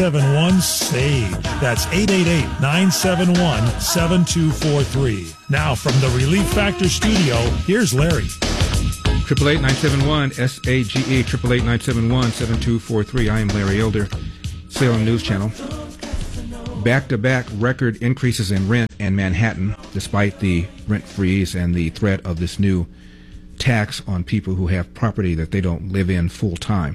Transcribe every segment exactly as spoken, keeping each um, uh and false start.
seven one, S A G E. That's eight eight eight, nine seven one, seven two four three. Now from the Relief Factor studio, here's Larry. Triple eight nine seven one S A G E. Triple eight nine seven one seven two four three. I am Larry Elder, Salem News Channel. Back-to-back record increases in rent in Manhattan, despite the rent freeze and the threat of this new tax on people who have property that they don't live in full time.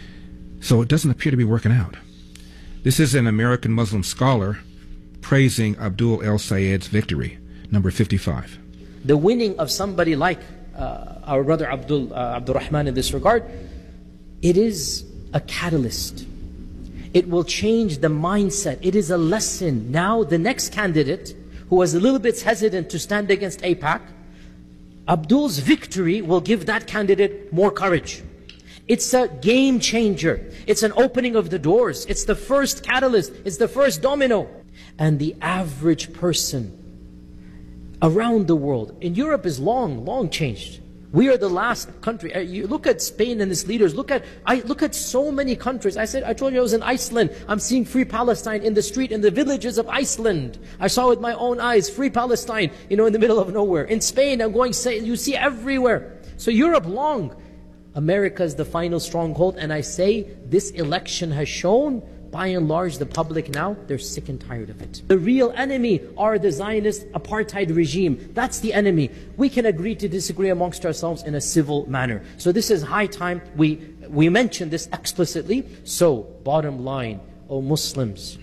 So it doesn't appear to be working out. This is an American Muslim scholar praising Abdul El Sayed's victory, number fifty-five. The winning of somebody like uh, our brother Abdul uh, Abdul Rahman in this regard, it is a catalyst. It will change the mindset. It is a lesson. Now the next candidate who was a little bit hesitant to stand against AIPAC, Abdul's victory will give that candidate more courage. It's a game changer. It's an opening of the doors. It's the first catalyst. It's the first domino. And the average person around the world, in Europe is long, long changed. We are the last country. You look at Spain and its leaders. Look at I look at so many countries. I said I told you I was in Iceland. I'm seeing free Palestine in the street in the villages of Iceland. I saw with my own eyes free Palestine, you know, in the middle of nowhere. In Spain, I'm going. You see everywhere. So Europe long. America is the final stronghold, and I say this election has shown, by and large, the public now, they're sick and tired of it. The real enemy are the Zionist apartheid regime. That's the enemy. We can agree to disagree amongst ourselves in a civil manner. So this is high time we, we mention this explicitly. So, bottom line, O Muslims,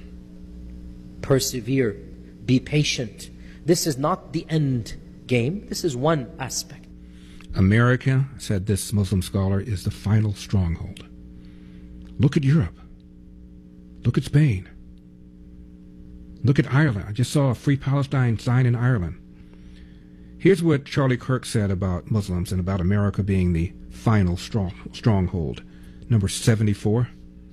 persevere, be patient. This is not the end game. This is one aspect. America, said this Muslim scholar, is the final stronghold. Look at Europe. Look at Spain. Look at Ireland. I just saw a Free Palestine sign in Ireland. Here's what Charlie Kirk said about Muslims and about America being the final strong, stronghold. Number seventy-four.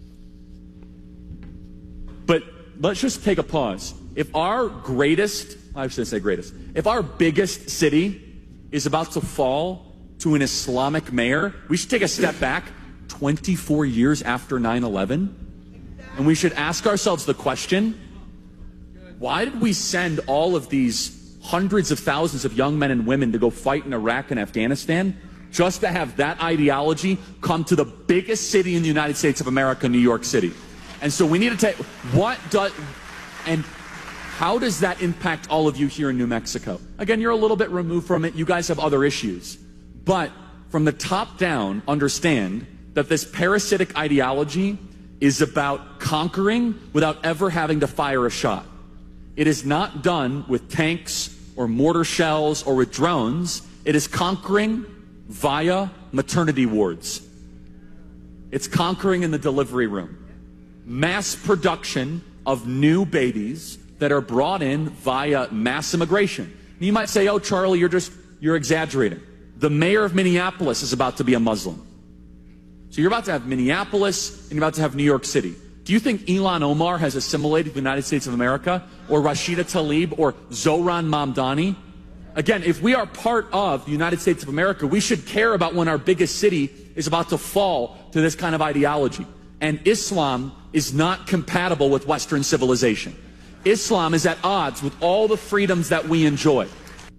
But let's just take a pause. If our greatest, I shouldn't say greatest, if our biggest city is about to fall to an Islamic mayor, we should take a step back twenty-four years after nine eleven. And we should ask ourselves the question, why did we send all of these hundreds of thousands of young men and women to go fight in Iraq and Afghanistan just to have that ideology come to the biggest city in the United States of America, New York City? And so we need to take, what does, and how does that impact all of you here in New Mexico? Again, you're a little bit removed from it. You guys have other issues. But from the top down, understand that this parasitic ideology is about conquering without ever having to fire a shot. It is not done with tanks or mortar shells or with drones. It is conquering via maternity wards. It's conquering in the delivery room. Mass production of new babies that are brought in via mass immigration. And you might say, oh, Charlie, you're just, you're exaggerating. The mayor of Minneapolis is about to be a Muslim. So you're about to have Minneapolis and you're about to have New York City. Do you think Ilhan Omar has assimilated the United States of America, or Rashida Tlaib, or Zohran Mamdani? Again, if we are part of the United States of America, we should care about when our biggest city is about to fall to this kind of ideology. And Islam is not compatible with Western civilization. Islam is at odds with all the freedoms that we enjoy.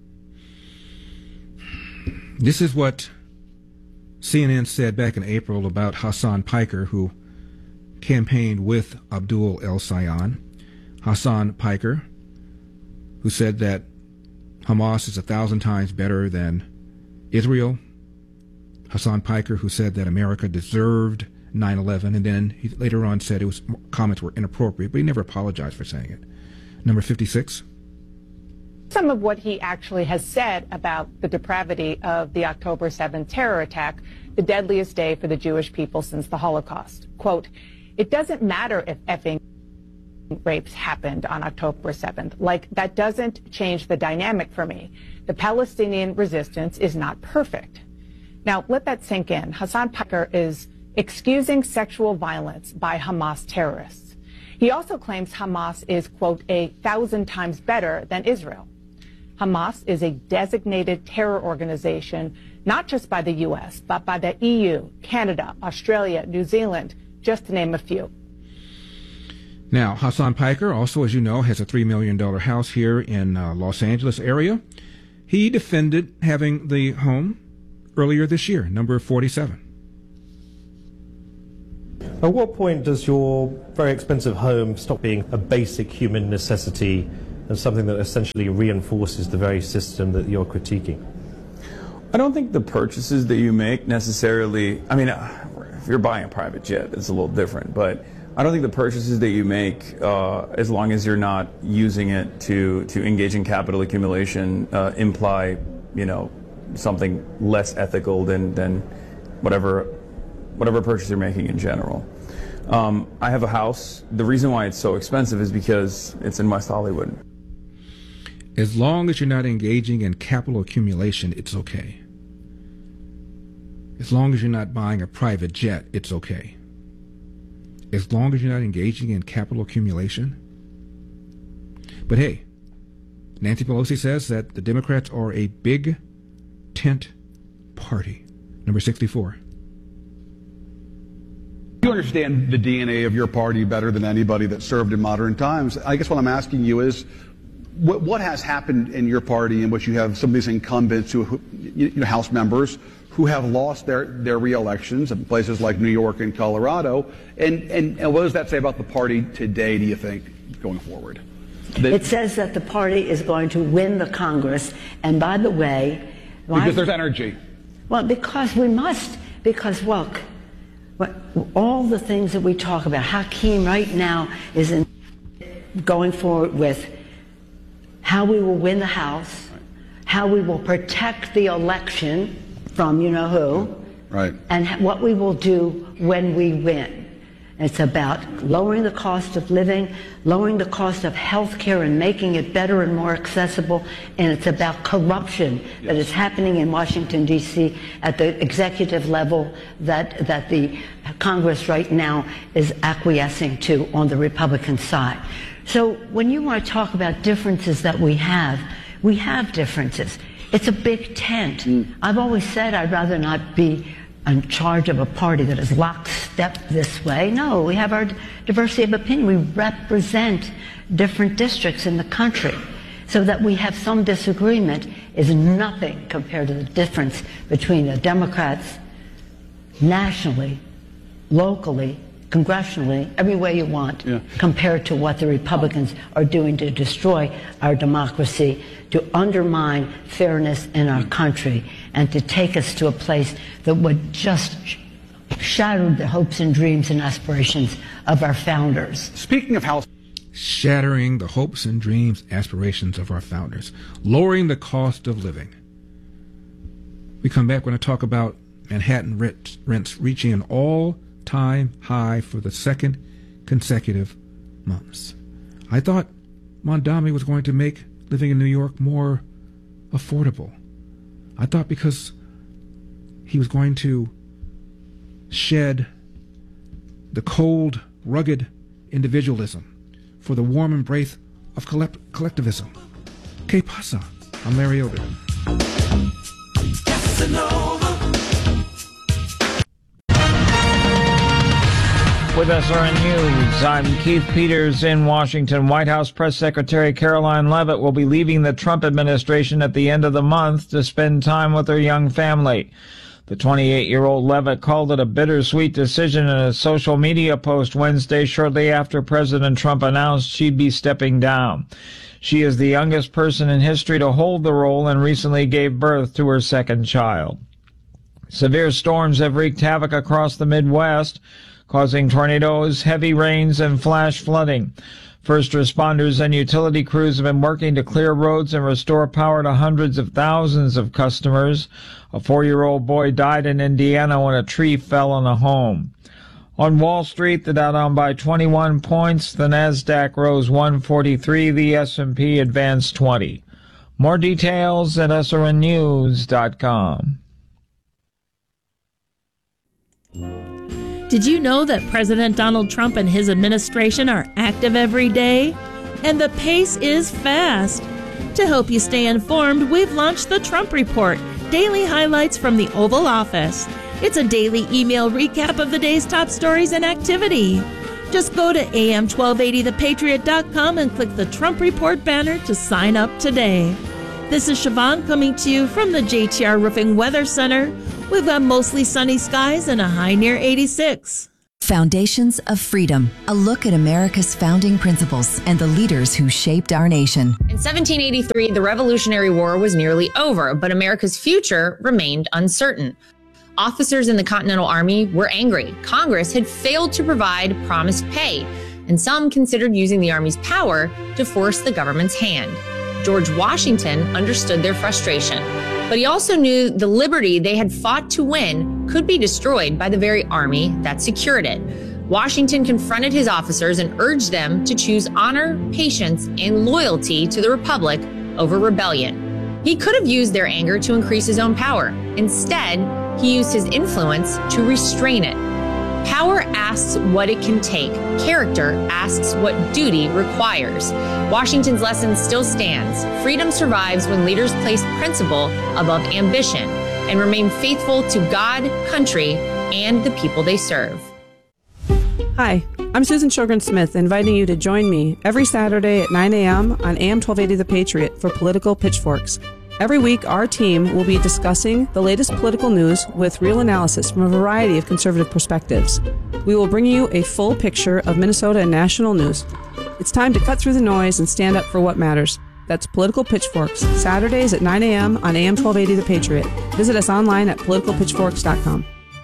This is what C N N said back in April about Hassan Piker, who campaigned with Abdul El Sayed. Hassan Piker, who said that Hamas is a thousand times better than Israel. Hassan Piker, who said that America deserved nine eleven, and then he later on said it was comments were inappropriate, but he never apologized for saying it. Number fifty-six. Some of what he actually has said about the depravity of the October seventh terror attack, the deadliest day for the Jewish people since the Holocaust. Quote, it doesn't matter if effing rapes happened on October seventh. Like, that doesn't change the dynamic for me. The Palestinian resistance is not perfect. Now, let that sink in. Hassan Piker is excusing sexual violence by Hamas terrorists. He also claims Hamas is, quote, a thousand times better than Israel. Hamas is a designated terror organization, not just by the U S, but by the E U, Canada, Australia, New Zealand, just to name a few. Now, Hassan Piker also, as you know, has a three million dollars house here in uh, Los Angeles area. He defended having the home earlier this year, number forty-seven. At what point does your very expensive home stop being a basic human necessity and something that essentially reinforces the very system that you're critiquing? I don't think the purchases that you make necessarily, I mean, if you're buying a private jet, it's a little different, but I don't think the purchases that you make, uh, as long as you're not using it to, to engage in capital accumulation, uh, imply, you know, something less ethical than, than whatever, whatever purchase you're making in general. Um, I have a house. The reason why it's so expensive is because it's in West Hollywood. As long as you're not engaging in capital accumulation, it's okay. As long as you're not buying a private jet, it's okay. As long as you're not engaging in capital accumulation. But hey, Nancy Pelosi says that the Democrats are a big tent party. Number sixty-four. You understand the D N A of your party better than anybody that served in modern times. I guess what I'm asking you is, what, what has happened in your party in which you have some of these incumbents, who, you know, House members, who have lost their, their re-elections in places like New York and Colorado, and, and, and what does that say about the party today, do you think, going forward? That, it says that the party is going to win the Congress, and by the way... Because there's energy. Well, because we must, because, look, what, all the things that we talk about, Hakeem right now is in going forward with how we will win the House, how we will protect the election from you-know-who, right, and what we will do when we win. It's about lowering the cost of living, lowering the cost of health care and making it better and more accessible, and it's about corruption yes. that is happening in Washington, D C at the executive level that, that the Congress right now is acquiescing to on the Republican side. So when you want to talk about differences that we have, we have differences. It's a big tent. Mm. I've always said I'd rather not be in charge of a party that is lockstep this way. No, we have our diversity of opinion. We represent different districts in the country. So that we have some disagreement is nothing compared to the difference between the Democrats nationally, locally, congressionally, every way you want, yeah. compared to what the Republicans are doing to destroy our democracy, to undermine fairness in our country, and to take us to a place that would just shatter the hopes and dreams and aspirations of our founders. Speaking of House... Shattering the hopes and dreams, aspirations of our founders. Lowering the cost of living. We come back, we're going to talk about Manhattan rent, rents reaching an all-time high for the second consecutive months. I thought Mondami was going to make living in New York more affordable. I thought because he was going to shed the cold, rugged individualism for the warm embrace of collect- collectivism. Que pasa? I'm Larry Elder. With S R N News, I'm Keith Peters in Washington. White House Press Secretary Caroline Leavitt will be leaving the Trump administration at the end of the month to spend time with her young family. The twenty-eight-year-old Leavitt called it a bittersweet decision in a social media post Wednesday shortly after President Trump announced she'd be stepping down. She is the youngest person in history to hold the role and recently gave birth to her second child. Severe storms have wreaked havoc across the Midwest, causing tornadoes, heavy rains, and flash flooding. First responders and utility crews have been working to clear roads and restore power to hundreds of thousands of customers. A four-year-old boy died in Indiana when a tree fell on a home. On Wall Street, the Dow down by twenty-one points, the Nasdaq rose one forty-three, the S and P advanced twenty. More details at S R N news dot com. Did you know that President Donald Trump and his administration are active every day? And the pace is fast. To help you stay informed, we've launched the Trump Report, daily highlights from the Oval Office. It's a daily email recap of the day's top stories and activity. Just go to A M twelve eighty the patriot dot com and click the Trump Report banner to sign up today. This is Siobhan coming to you from the J T R Roofing Weather Center. We've got mostly sunny skies and a high near eighty-six. Foundations of Freedom, a look at America's founding principles and the leaders who shaped our nation. In seventeen eighty-three, the Revolutionary War was nearly over, but America's future remained uncertain. Officers in the Continental Army were angry. Congress had failed to provide promised pay, and some considered using the Army's power to force the government's hand. George Washington understood their frustration, but he also knew the liberty they had fought to win could be destroyed by the very army that secured it. Washington confronted his officers and urged them to choose honor, patience, and loyalty to the Republic over rebellion. He could have used their anger to increase his own power. Instead, he used his influence to restrain it. Power asks what it can take. Character asks what duty requires. Washington's lesson still stands. Freedom survives when leaders place principle above ambition and remain faithful to God, country, and the people they serve. Hi, I'm Susan Sjogren-Smith, inviting you to join me every Saturday at nine a.m. on A M twelve eighty The Patriot for Political Pitchforks. Every week, our team will be discussing the latest political news with real analysis from a variety of conservative perspectives. We will bring you a full picture of Minnesota and national news. It's time to cut through the noise and stand up for what matters. That's Political Pitchforks, Saturdays at nine a.m. on A M twelve eighty The Patriot. Visit us online at political pitchforks dot com.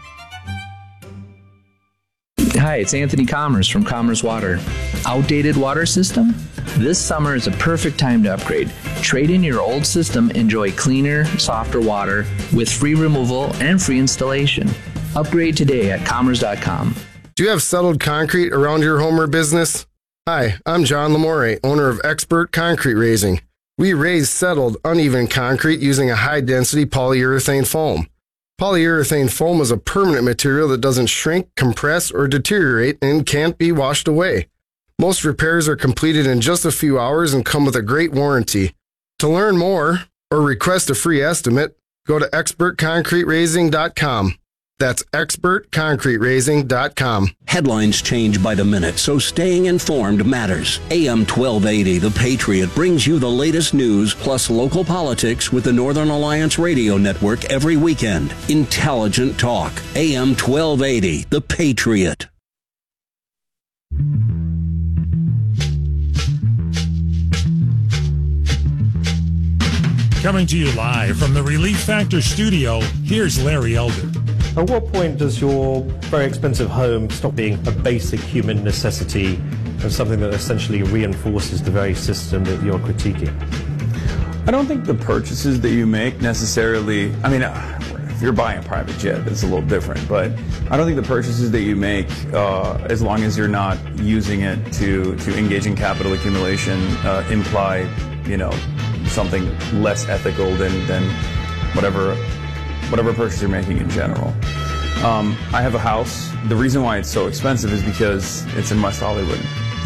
Hi, it's Anthony Commerce from Commerce Water. Outdated water system? This summer is a perfect time to upgrade. Trade in your old system, enjoy cleaner, softer water with free removal and free installation. Upgrade today at commerce dot com. Do you have settled concrete around your home or business? Hi, I'm John Lamore, owner of Expert Concrete Raising. We raise settled, uneven concrete using a high-density polyurethane foam. Polyurethane foam is a permanent material that doesn't shrink, compress, or deteriorate and can't be washed away. Most repairs are completed in just a few hours and come with a great warranty. To learn more or request a free estimate, go to expert concrete raising dot com. That's expert concrete raising dot com. Headlines change by the minute, so staying informed matters. A M twelve eighty, The Patriot, brings you the latest news plus local politics with the Northern Alliance Radio Network every weekend. Intelligent talk. A M twelve eighty, The Patriot. Coming to you live from the Relief Factor studio, here's Larry Elder. At what point does your very expensive home stop being a basic human necessity and something that essentially reinforces the very system that you're critiquing? I don't think the purchases that you make necessarily, I mean, if you're buying a private jet, it's a little different, but I don't think the purchases that you make, uh, as long as you're not using it to, to engage in capital accumulation, uh, imply, you know, something less ethical than, than whatever whatever purchase you're making in general. Um, I have a house. The reason why it's so expensive is because it's in West Hollywood.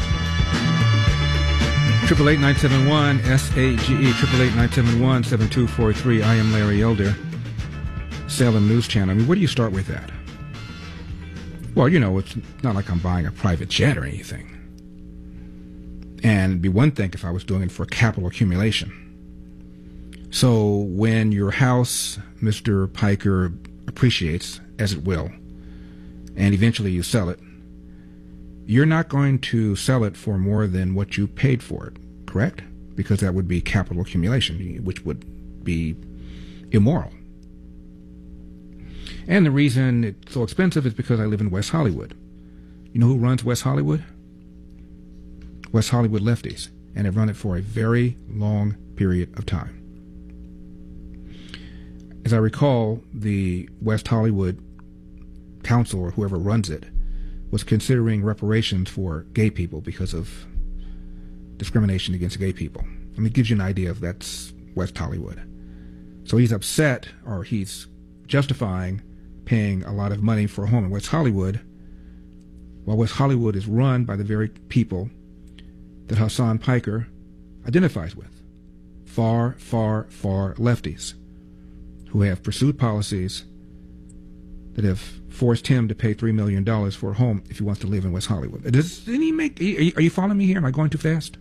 Triple eight nine seven one S A G E triple eight nine seven one seven two four three. I am Larry Elder, Salem News Channel. I mean, where do you start with that? Well, you know, it's not like I'm buying a private jet or anything. And it'd be one thing if I was doing it for capital accumulation. So when your house, Mister Piker, appreciates, as it will, and eventually you sell it, you're not going to sell it for more than what you paid for it, correct? Because that would be capital accumulation, which would be immoral. And the reason it's so expensive is because I live in West Hollywood. You know who runs West Hollywood? West Hollywood lefties, and have run it for a very long period of time. As I recall, the West Hollywood Council, or whoever runs it, was considering reparations for gay people because of discrimination against gay people. I mean, it gives you an idea of that's West Hollywood. So he's upset, or he's justifying paying a lot of money for a home in West Hollywood, while West Hollywood is run by the very people that Hassan Piker identifies with. Far, far, far lefties who have pursued policies that have forced him to pay three million dollars for a home if he wants to live in West Hollywood. Does any make? Are you, are you following me here? Am I going too fast?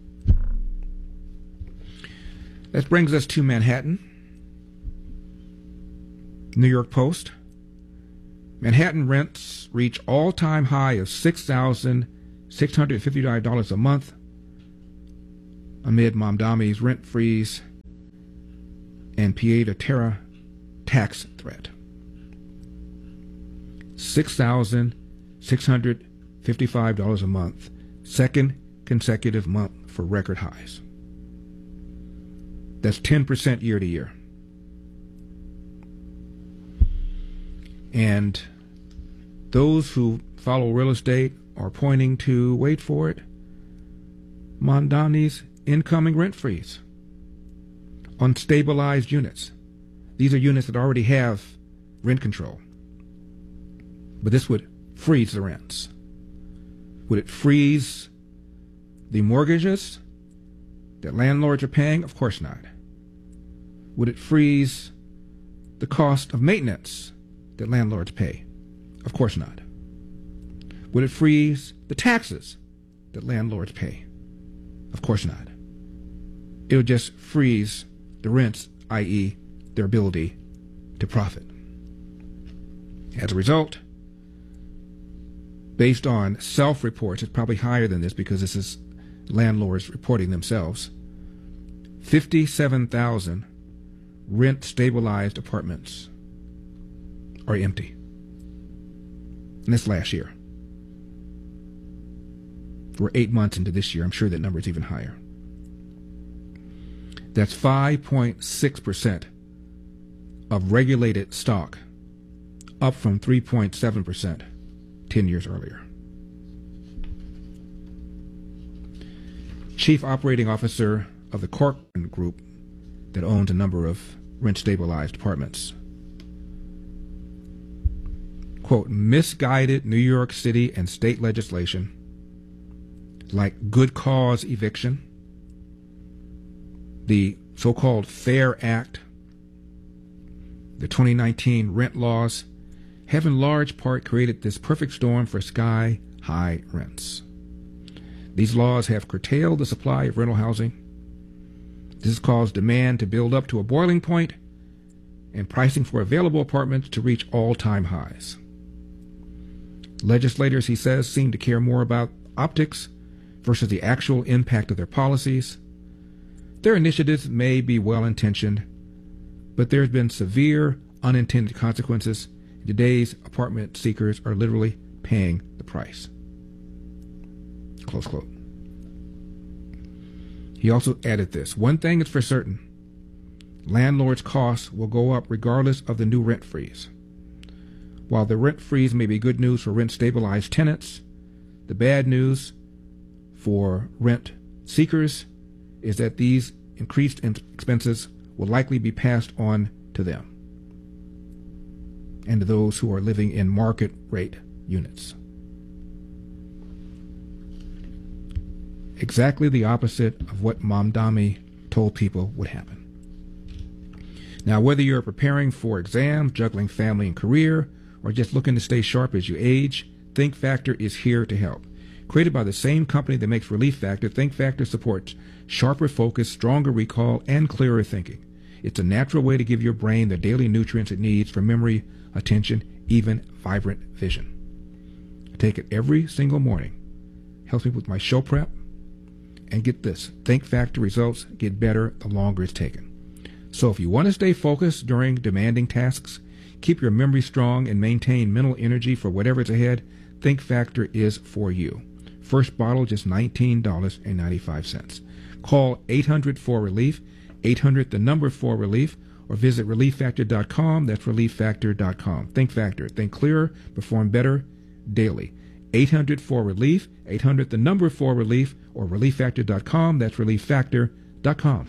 That brings us to Manhattan. New York Post. Manhattan rents reach all-time high of six thousand six hundred fifty-nine dollars a month amid Mamdani's rent freeze and Pieta Terra tax threat. six thousand six hundred fifty-five dollars a month, second consecutive month for record highs. That's ten percent year to year. And those who follow real estate are pointing to, wait for it, Mamdani's incoming rent freeze on stabilized units. These are units that already have rent control. But this would freeze the rents. Would it freeze the mortgages that landlords are paying? Of course not. Would it freeze the cost of maintenance that landlords pay? Of course not. Would it freeze the taxes that landlords pay? Of course not. It would just freeze the rents, that is their ability to profit. As a result, based on self-reports, it's probably higher than this because this is landlords reporting themselves, fifty-seven thousand rent-stabilized apartments are empty. And this last year. We're eight months into this year. I'm sure that number is even higher. That's five point six percent of regulated stock, up from three point seven percent ten years earlier. Chief Operating Officer of the Corcoran Group that owns a number of rent-stabilized apartments. Quote, misguided New York City and state legislation like good cause eviction, the so-called FAIR Act, the twenty nineteen rent laws, have in large part created this perfect storm for sky-high rents. These laws have curtailed the supply of rental housing. This has caused demand to build up to a boiling point and pricing for available apartments to reach all-time highs. Legislators, he says, seem to care more about optics versus the actual impact of their policies. Their initiatives may be well-intentioned, but there's been severe unintended consequences. Today's apartment seekers are literally paying the price. Close quote. He also added this, one thing is for certain, landlords' costs will go up regardless of the new rent freeze. While the rent freeze may be good news for rent-stabilized tenants, the bad news for rent seekers is that these increased expenses will likely be passed on to them and to those who are living in market rate units. Exactly the opposite of what Mamdani told people would happen. Now, whether you're preparing for exams, juggling family and career, or just looking to stay sharp as you age, Think Factor is here to help. Created by the same company that makes Relief Factor, Think Factor supports sharper focus, stronger recall, and clearer thinking. It's a natural way to give your brain the daily nutrients it needs for memory, attention, even vibrant vision. I take it every single morning. Helps me with my show prep. And get this, Think Factor results get better the longer it's taken. So if you want to stay focused during demanding tasks, keep your memory strong, and maintain mental energy for whatever's ahead, Think Factor is for you. First bottle, just nineteen dollars and ninety-five cents. Call eight hundred four relief, eight hundred the number four relief, or visit relief factor dot com. That's relief factor dot com. Think Factor. Think clearer, perform better daily. eight hundred four relief, eight hundred the number four relief, or relief factor dot com. That's relief factor dot com.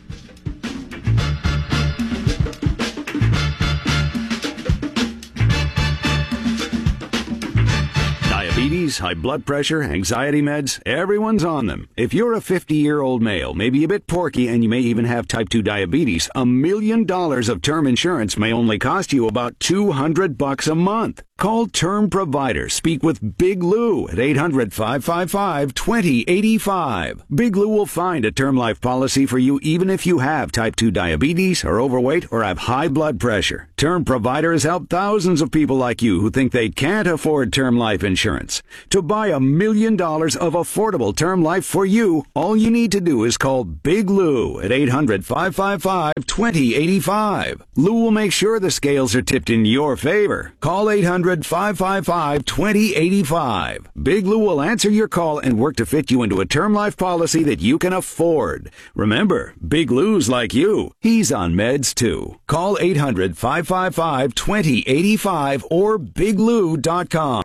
Diabetes, high blood pressure, anxiety meds, everyone's on them. If you're a fifty-year-old male, maybe a bit porky, and you may even have type two diabetes, a million dollars of term insurance may only cost you about two hundred bucks a month. Call Term Provider. Speak with Big Lou at eight hundred, five five five, two zero eight five. Big Lou will find a term life policy for you even if you have type two diabetes, are overweight, or have high blood pressure. Term Provider has helped thousands of people like you who think they can't afford term life insurance. To buy a million dollars of affordable term life for you, all you need to do is call Big Lou at eight hundred, five five five, two zero eight five. Lou will make sure the scales are tipped in your favor. Call eight hundred, five five five, two zero eight five. Big Lou will answer your call and work to fit you into a term life policy that you can afford. Remember, Big Lou's like you. He's on meds too. Call eight hundred, five five five, two zero eight five or big lou dot com.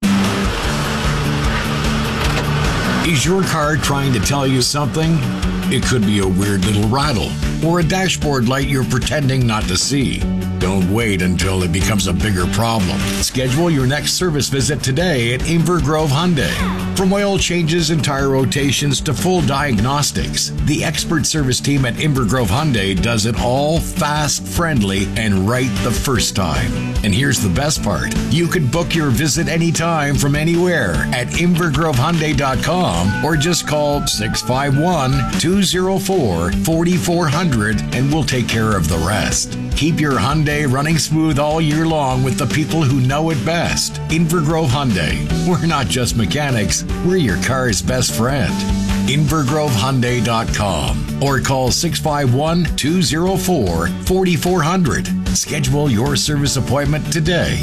Is your car trying to tell you something? It could be a weird little rattle or a dashboard light you're pretending not to see. Don't wait until it becomes a bigger problem. Schedule your next service visit today at Inver Grove Hyundai. From oil changes and tire rotations to full diagnostics, the expert service team at Inver Grove Hyundai does it all fast, friendly, and right the first time. And here's the best part. You can book your visit anytime from anywhere at inver grove hyundai dot com or just call six five one, two zero four, four four zero zero and we'll take care of the rest. Keep your Hyundai running smooth all year long with the people who know it best. Inver Grove Hyundai. We're not just mechanics, we're your car's best friend. inver grove hyundai dot com or call six five one, two zero four, four four zero zero. Schedule your service appointment today.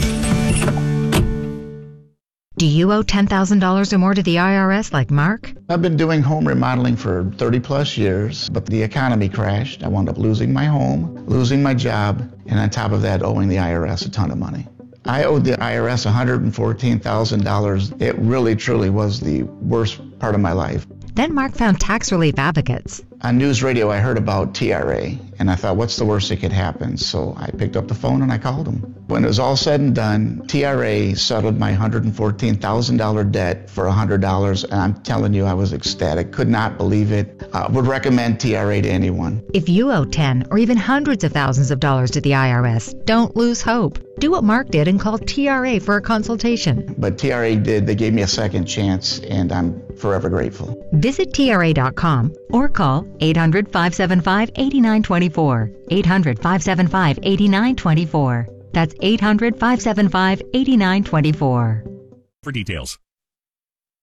Do you owe ten thousand dollars or more to the I R S like Mark? I've been doing home remodeling for thirty plus years, but the economy crashed. I wound up losing my home, losing my job, and on top of that, owing the I R S a ton of money. I owed the I R S one hundred fourteen thousand dollars. It really, truly was the worst part of my life. Then Mark found Tax Relief Advocates. On news radio, I heard about T R A, and I thought, what's the worst that could happen? So I picked up the phone and I called them. When it was all said and done, T R A settled my one hundred fourteen thousand dollars debt for one hundred dollars, and I'm telling you, I was ecstatic. Could not believe it. Uh, would recommend T R A to anyone. If you owe ten or even hundreds of thousands of dollars to the I R S, don't lose hope. Do what Mark did and call T R A for a consultation. But T R A did. They gave me a second chance, and I'm forever grateful. Visit T R A dot com or call eight hundred, five seven five, eight nine two four. eight hundred, five seven five, eight nine two four. That's eight hundred, five seven five, eight nine two four. For details.